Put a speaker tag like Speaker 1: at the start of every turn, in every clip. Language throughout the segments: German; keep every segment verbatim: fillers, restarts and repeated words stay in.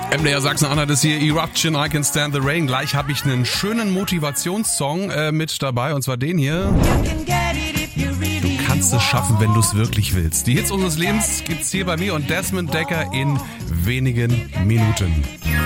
Speaker 1: M D R Sachsen-Anhalt ist hier, Eruption, I Can Stand the Rain. Gleich habe ich einen schönen Motivationssong äh, mit dabei, und zwar den hier. Du kannst es schaffen, wenn du es wirklich willst. Die Hits unseres Lebens gibt's hier bei mir und Desmond Dekker in wenigen Minuten.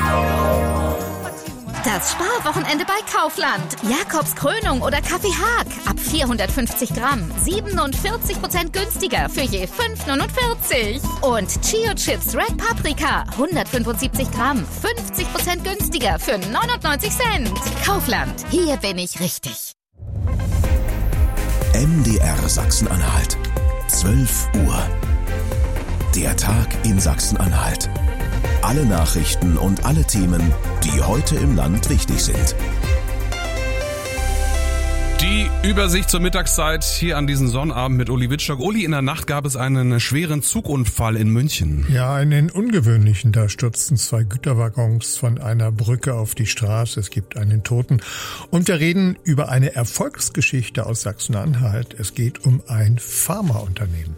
Speaker 2: Das Sparwochenende bei Kaufland. Jakobs Krönung oder Kaffee Haag. Ab vierhundertfünfzig Gramm. siebenundvierzig Prozent günstiger für je fünf neunundvierzig. Und Chio Chips Red Paprika. hundertfünfundsiebzig Gramm. fünfzig Prozent günstiger für neunundneunzig Cent. Kaufland. Hier bin ich richtig.
Speaker 3: M D R Sachsen-Anhalt. zwölf Uhr. Der Tag in Sachsen-Anhalt. Alle Nachrichten und alle Themen, die heute im Land wichtig sind.
Speaker 1: Die Übersicht zur Mittagszeit hier an diesem Sonnabend mit Uli Wittstock. Uli, in der Nacht gab es einen schweren Zugunfall in München.
Speaker 4: Ja, einen ungewöhnlichen. Da stürzten zwei Güterwaggons von einer Brücke auf die Straße. Es gibt einen Toten. Und wir reden über eine Erfolgsgeschichte aus Sachsen-Anhalt. Es geht um ein Pharmaunternehmen.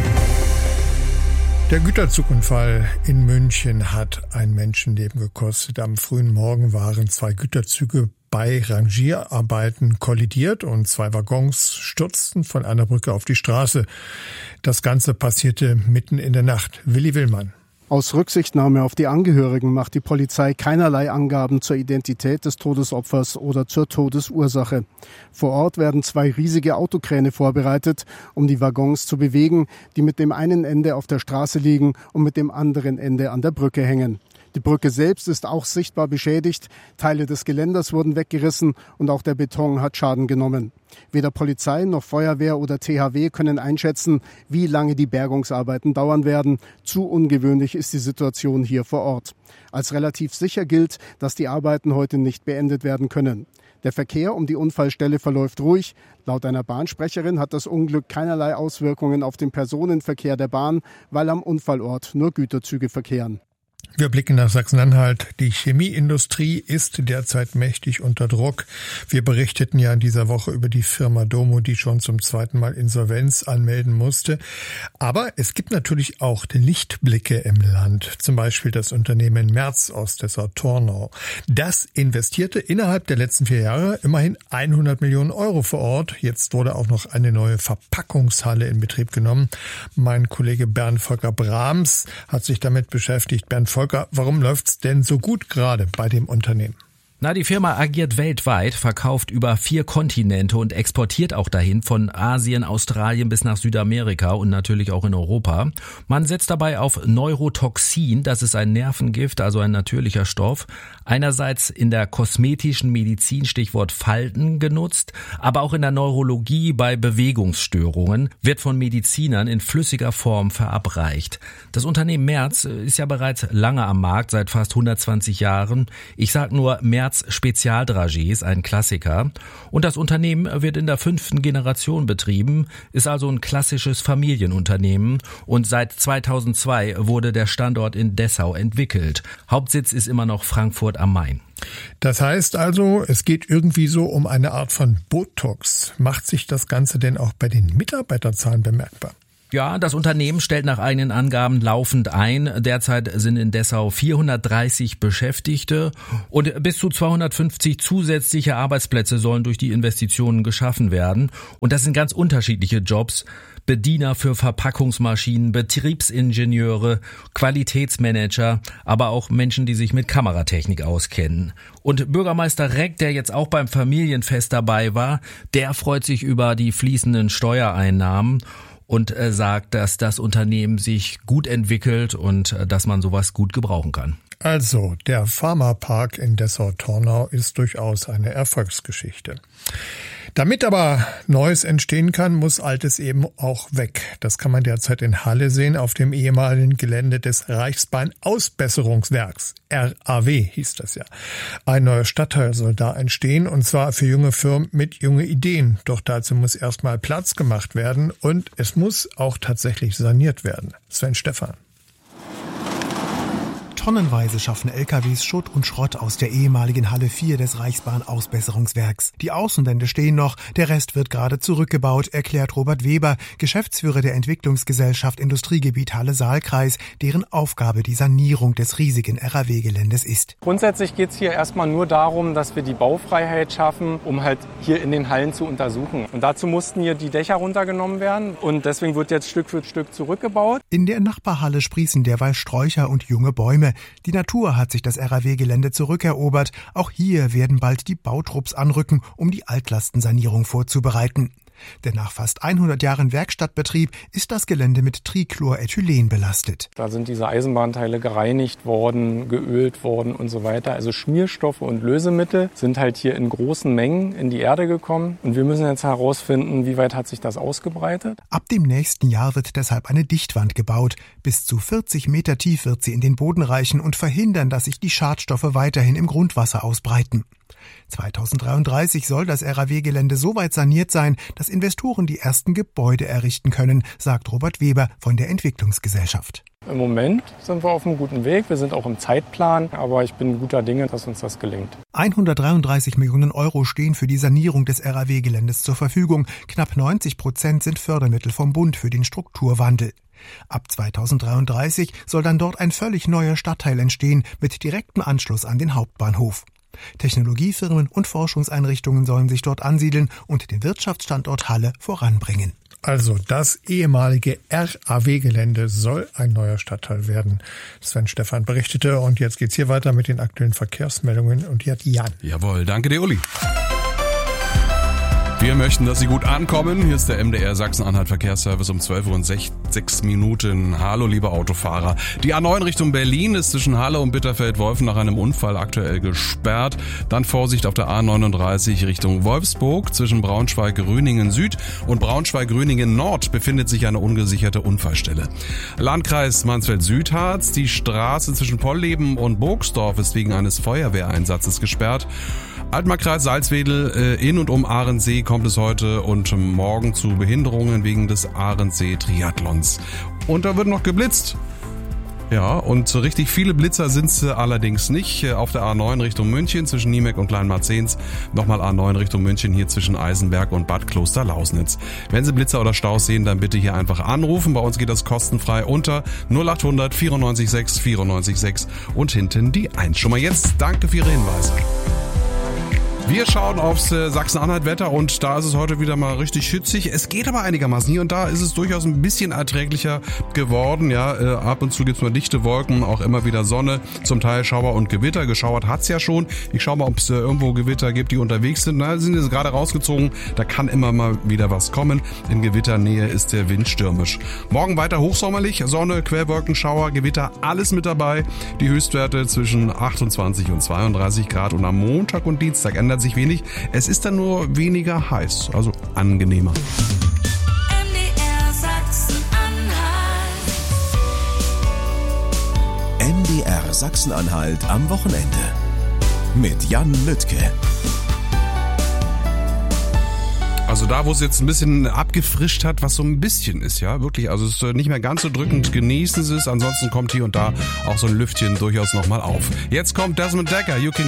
Speaker 4: Der Güterzugunfall in München hat ein Menschenleben gekostet. Am frühen Morgen waren zwei Güterzüge bei Rangierarbeiten kollidiert und zwei Waggons stürzten von einer Brücke auf die Straße. Das Ganze passierte mitten in der Nacht. Willi Willmann.
Speaker 5: Aus Rücksichtnahme auf die Angehörigen macht die Polizei keinerlei Angaben zur Identität des Todesopfers oder zur Todesursache. Vor Ort werden zwei riesige Autokräne vorbereitet, um die Waggons zu bewegen, die mit dem einen Ende auf der Straße liegen und mit dem anderen Ende an der Brücke hängen. Die Brücke selbst ist auch sichtbar beschädigt, Teile des Geländers wurden weggerissen und auch der Beton hat Schaden genommen. Weder Polizei noch Feuerwehr oder T H W können einschätzen, wie lange die Bergungsarbeiten dauern werden. Zu ungewöhnlich ist die Situation hier vor Ort. Als relativ sicher gilt, dass die Arbeiten heute nicht beendet werden können. Der Verkehr um die Unfallstelle verläuft ruhig. Laut einer Bahnsprecherin hat das Unglück keinerlei Auswirkungen auf den Personenverkehr der Bahn, weil am Unfallort nur Güterzüge verkehren.
Speaker 4: Wir blicken nach Sachsen-Anhalt. Die Chemieindustrie ist derzeit mächtig unter Druck. Wir berichteten ja in dieser Woche über die Firma Domo, die schon zum zweiten Mal Insolvenz anmelden musste. Aber es gibt natürlich auch Lichtblicke im Land. Zum Beispiel das Unternehmen Merz aus Dessau-Tornau. Das investierte innerhalb der letzten vier Jahre immerhin hundert Millionen Euro vor Ort. Jetzt wurde auch noch eine neue Verpackungshalle in Betrieb genommen. Mein Kollege Bernd Volker Brahms hat sich damit beschäftigt. Bernd Volker, warum läuft's denn so gut gerade bei dem Unternehmen?
Speaker 6: Na, die Firma agiert weltweit, verkauft über vier Kontinente und exportiert auch dahin von Asien, Australien bis nach Südamerika und natürlich auch in Europa. Man setzt dabei auf Neurotoxin, das ist ein Nervengift, also ein natürlicher Stoff. Einerseits in der kosmetischen Medizin, Stichwort Falten, genutzt, aber auch in der Neurologie bei Bewegungsstörungen, wird von Medizinern in flüssiger Form verabreicht. Das Unternehmen Merz ist ja bereits lange am Markt, seit fast hundertzwanzig Jahren. Ich sag nur Merz Spezialdragees, ein Klassiker. Und das Unternehmen wird in der fünften Generation betrieben, ist also ein klassisches Familienunternehmen. Und seit zweitausendzwei wurde der Standort in Dessau entwickelt. Hauptsitz ist immer noch Frankfurt am Main.
Speaker 4: Das heißt also, es geht irgendwie so um eine Art von Botox. Macht sich das Ganze denn auch bei den Mitarbeiterzahlen bemerkbar?
Speaker 6: Ja, das Unternehmen stellt nach eigenen Angaben laufend ein. Derzeit sind in Dessau vierhundertdreißig Beschäftigte und bis zu zweihundertfünfzig zusätzliche Arbeitsplätze sollen durch die Investitionen geschaffen werden. Und das sind ganz unterschiedliche Jobs. Bediener für Verpackungsmaschinen, Betriebsingenieure, Qualitätsmanager, aber auch Menschen, die sich mit Kameratechnik auskennen. Und Bürgermeister Reck, der jetzt auch beim Familienfest dabei war, der freut sich über die fließenden Steuereinnahmen und äh, sagt, dass das Unternehmen sich gut entwickelt und äh, dass man sowas gut gebrauchen kann.
Speaker 4: Also, der Pharmapark in Dessau-Tornau ist durchaus eine Erfolgsgeschichte. Damit aber Neues entstehen kann, muss Altes eben auch weg. Das kann man derzeit in Halle sehen, auf dem ehemaligen Gelände des Reichsbahn-Ausbesserungswerks. R A W hieß das ja. Ein neuer Stadtteil soll da entstehen, und zwar für junge Firmen mit junge Ideen. Doch dazu muss erstmal Platz gemacht werden und es muss auch tatsächlich saniert werden. Sven Stephan.
Speaker 7: Tonnenweise schaffen L K Ws Schutt und Schrott aus der ehemaligen Halle vier des Reichsbahn-Ausbesserungswerks. Die Außenwände stehen noch, der Rest wird gerade zurückgebaut, erklärt Robert Weber, Geschäftsführer der Entwicklungsgesellschaft Industriegebiet Halle-Saal-Kreis, deren Aufgabe die Sanierung des riesigen R A W-Geländes ist.
Speaker 8: Grundsätzlich geht es hier erstmal nur darum, dass wir die Baufreiheit schaffen, um halt hier in den Hallen zu untersuchen. Und dazu mussten hier die Dächer runtergenommen werden und deswegen wird jetzt Stück für Stück zurückgebaut.
Speaker 7: In der Nachbarhalle sprießen derweil Sträucher und junge Bäume. Die Natur hat sich das R A W-Gelände zurückerobert. Auch hier werden bald die Bautrupps anrücken, um die Altlastensanierung vorzubereiten. Denn nach fast hundert Jahren Werkstattbetrieb ist das Gelände mit Trichlorethylen belastet.
Speaker 8: Da sind diese Eisenbahnteile gereinigt worden, geölt worden und so weiter. Also Schmierstoffe und Lösemittel sind halt hier in großen Mengen in die Erde gekommen. Und wir müssen jetzt herausfinden, wie weit hat sich das ausgebreitet.
Speaker 7: Ab dem nächsten Jahr wird deshalb eine Dichtwand gebaut. Bis zu vierzig Meter tief wird sie in den Boden reichen und verhindern, dass sich die Schadstoffe weiterhin im Grundwasser ausbreiten. zweitausenddreiunddreißig soll das R A W-Gelände so weit saniert sein, dass Investoren die ersten Gebäude errichten können, sagt Robert Weber von der Entwicklungsgesellschaft.
Speaker 8: Im Moment sind wir auf einem guten Weg, wir sind auch im Zeitplan, aber ich bin guter Dinge, dass uns das gelingt.
Speaker 7: hundertdreiunddreißig Millionen Euro stehen für die Sanierung des R A W-Geländes zur Verfügung. Knapp neunzig Prozent sind Fördermittel vom Bund für den Strukturwandel. Ab zweitausenddreiunddreißig soll dann dort ein völlig neuer Stadtteil entstehen, mit direktem Anschluss an den Hauptbahnhof. Technologiefirmen und Forschungseinrichtungen sollen sich dort ansiedeln und den Wirtschaftsstandort Halle voranbringen.
Speaker 4: Also das ehemalige R A W-Gelände soll ein neuer Stadtteil werden. Sven Stephan berichtete und jetzt geht's hier weiter mit den aktuellen Verkehrsmeldungen und jetzt Jan.
Speaker 1: Jawohl, danke dir, Uli. Wir möchten, dass Sie gut ankommen. Hier ist der M D R Sachsen-Anhalt Verkehrsservice um zwölf Uhr und sechs Minuten. Hallo, liebe Autofahrer. Die A neun Richtung Berlin ist zwischen Halle und Bitterfeld-Wolfen nach einem Unfall aktuell gesperrt. Dann Vorsicht auf der A neununddreißig Richtung Wolfsburg. Zwischen Braunschweig-Grüningen Süd und Braunschweig-Grüningen Nord befindet sich eine ungesicherte Unfallstelle. Landkreis Mansfeld-Südharz. Die Straße zwischen Polleben und Burgsdorf ist wegen eines Feuerwehreinsatzes gesperrt. Altmarkkreis Salzwedel, äh, in und um Ahrensee kommt es heute und morgen zu Behinderungen wegen des Ahrensee-Triathlons. Und da wird noch geblitzt. Ja, und so richtig viele Blitzer sind es allerdings nicht. Auf der A neun Richtung München zwischen Niemek und Kleinmarzens. Nochmal A neun Richtung München hier zwischen Eisenberg und Bad Kloster-Lausnitz. Wenn Sie Blitzer oder Staus sehen, dann bitte hier einfach anrufen. Bei uns geht das kostenfrei unter null acht hundert vierundneunzig sechs vierundneunzig sechs und hinten die eins. Schon mal jetzt danke für Ihre Hinweise. Wir schauen aufs äh, Sachsen-Anhalt-Wetter und da ist es heute wieder mal richtig hitzig. Es geht aber einigermaßen. Hier und da ist es durchaus ein bisschen erträglicher geworden. Ja, äh, ab und zu gibt's mal dichte Wolken, auch immer wieder Sonne, zum Teil Schauer und Gewitter. Geschauert hat's ja schon. Ich schaue mal, ob es äh, irgendwo Gewitter gibt, die unterwegs sind. Na, sind jetzt gerade rausgezogen. Da kann immer mal wieder was kommen. In Gewitternähe ist der Wind stürmisch. Morgen weiter hochsommerlich. Sonne, Quellwolken, Schauer, Gewitter, alles mit dabei. Die Höchstwerte zwischen achtundzwanzig und zweiunddreißig Grad und am Montag und Dienstag ändert sich wenig. Es ist dann nur weniger heiß, also angenehmer.
Speaker 9: M D R Sachsen-Anhalt.
Speaker 3: M D R Sachsen-Anhalt am Wochenende mit Jan Lüttke.
Speaker 1: Also da, wo es jetzt ein bisschen abgefrischt hat, was so ein bisschen ist, ja, wirklich. Also es ist nicht mehr ganz so drückend, genießen Sie es. Ansonsten kommt hier und da auch so ein Lüftchen durchaus nochmal auf. Jetzt kommt Desmond Dekker, You Can